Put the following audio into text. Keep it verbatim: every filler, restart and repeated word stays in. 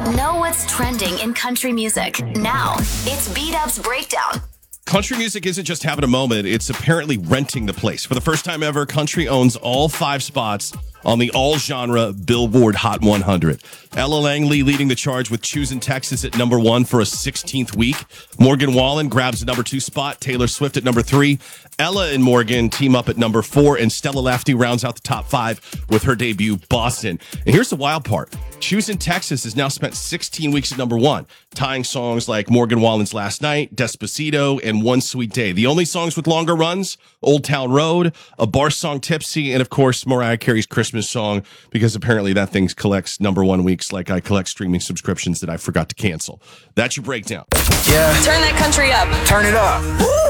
Know what's trending in country music. Now, it's B-Dub's Breakdown. Country music isn't just having a moment, it's apparently renting the place. For the first time ever, country owns all five spots on the all-genre Billboard Hot one hundred. Ella Langley leading the charge with Choosing Texas at number one for a sixteenth week. Morgan Wallen grabs the number two spot. Taylor Swift at number three. Ella and Morgan team up at number four, and Stella Lafty rounds out the top five with her debut, Boston. And here's the wild part. Choosing Texas has now spent sixteen weeks at number one, tying songs like Morgan Wallen's Last Night, Despacito, and One Sweet Day. The only songs with longer runs, Old Town Road, a bar song, Tipsy, and of course, Mariah Carey's Christmas song, because apparently that thing collects number one weeks like I collect streaming subscriptions that I forgot to cancel. That's your breakdown. Yeah. Turn that country up. Turn it up. Woo!